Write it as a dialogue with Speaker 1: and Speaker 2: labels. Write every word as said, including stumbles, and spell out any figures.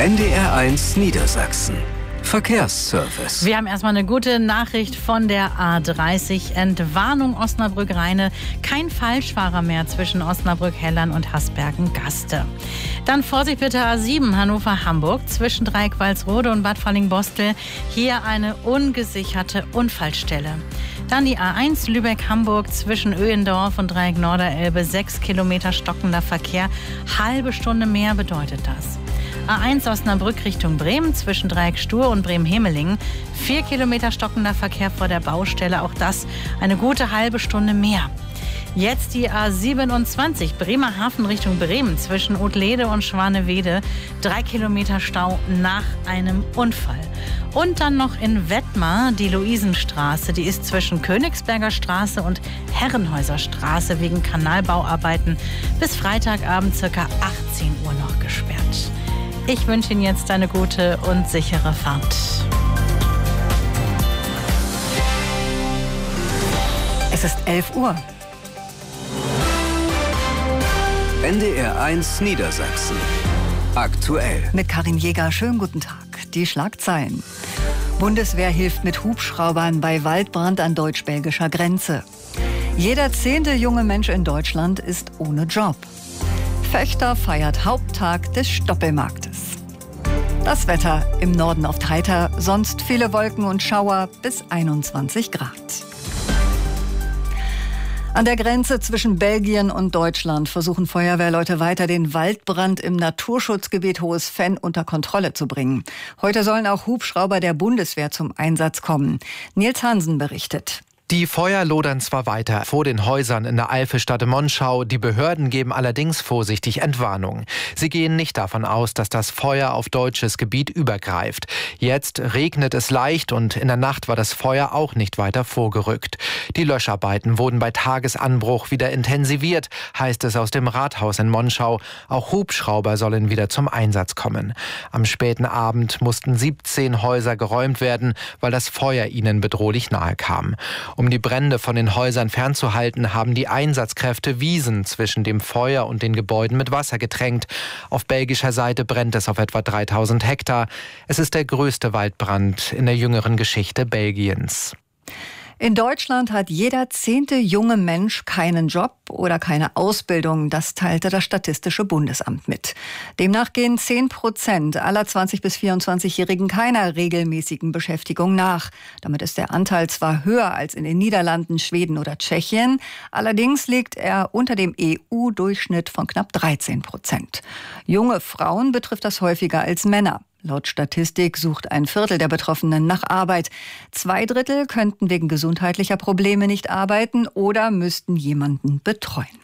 Speaker 1: N D R eins Niedersachsen. Verkehrsservice.
Speaker 2: Wir haben erstmal eine gute Nachricht von der A dreißig. Entwarnung Osnabrück-Rheine. Kein Falschfahrer mehr zwischen Osnabrück-Hellern und Hasbergen-Gaste. Dann Vorsicht bitte A sieben Hannover-Hamburg zwischen Dreieck-Walsrode und Bad Falling-Bostel. Hier eine ungesicherte Unfallstelle. Dann die A eins Lübeck-Hamburg zwischen Öhendorf und Dreieck-Norderelbe. Sechs Kilometer stockender Verkehr. Halbe Stunde mehr bedeutet das. A eins Osnabrück Richtung Bremen zwischen Dreieck-Stur und Bremen-Hemelingen. Vier Kilometer stockender Verkehr vor der Baustelle. Auch das eine gute halbe Stunde mehr. Jetzt die A siebenundzwanzig Bremerhaven Richtung Bremen zwischen Otlede und Schwanewede. Drei Kilometer Stau nach einem Unfall. Und dann noch in Wettmar die Luisenstraße. Die ist zwischen Königsberger Straße und Herrenhäuser Straße wegen Kanalbauarbeiten bis Freitagabend ca. achtzehn Uhr noch gesperrt. Ich wünsche Ihnen jetzt eine gute und sichere Fahrt.
Speaker 3: Es ist elf Uhr.
Speaker 1: N D R eins Niedersachsen. Aktuell.
Speaker 3: Mit Karin Jäger, schönen guten Tag. Die Schlagzeilen. Bundeswehr hilft mit Hubschraubern bei Waldbrand an deutsch-belgischer Grenze. Jeder zehnte junge Mensch in Deutschland ist ohne Job. Fechter feiert Haupttag des Stoppelmarktes. Das Wetter im Norden oft heiter, sonst viele Wolken und Schauer bis einundzwanzig Grad. An der Grenze zwischen Belgien und Deutschland versuchen Feuerwehrleute weiter, den Waldbrand im Naturschutzgebiet Hohes Venn unter Kontrolle zu bringen. Heute sollen auch Hubschrauber der Bundeswehr zum Einsatz kommen. Nils Hansen berichtet.
Speaker 4: Die Feuer lodern zwar weiter vor den Häusern in der Eifelstadt Monschau, die Behörden geben allerdings vorsichtig Entwarnung. Sie gehen nicht davon aus, dass das Feuer auf deutsches Gebiet übergreift. Jetzt regnet es leicht und in der Nacht war das Feuer auch nicht weiter vorgerückt. Die Löscharbeiten wurden bei Tagesanbruch wieder intensiviert, heißt es aus dem Rathaus in Monschau. Auch Hubschrauber sollen wieder zum Einsatz kommen. Am späten Abend mussten siebzehn Häuser geräumt werden, weil das Feuer ihnen bedrohlich nahe kam. Um die Brände von den Häusern fernzuhalten, haben die Einsatzkräfte Wiesen zwischen dem Feuer und den Gebäuden mit Wasser getränkt. Auf belgischer Seite brennt es auf etwa dreitausend Hektar. Es ist der größte Waldbrand in der jüngeren Geschichte Belgiens.
Speaker 3: In Deutschland hat jeder zehnte junge Mensch keinen Job oder keine Ausbildung. Das teilte das Statistische Bundesamt mit. Demnach gehen zehn Prozent aller zwanzig- bis vierundzwanzigjährigen keiner regelmäßigen Beschäftigung nach. Damit ist der Anteil zwar höher als in den Niederlanden, Schweden oder Tschechien. Allerdings liegt er unter dem E U-Durchschnitt von knapp dreizehn Prozent. Junge Frauen betrifft das häufiger als Männer. Laut Statistik sucht ein Viertel der Betroffenen nach Arbeit. Zwei Drittel könnten wegen gesundheitlicher Probleme nicht arbeiten oder müssten jemanden betreuen.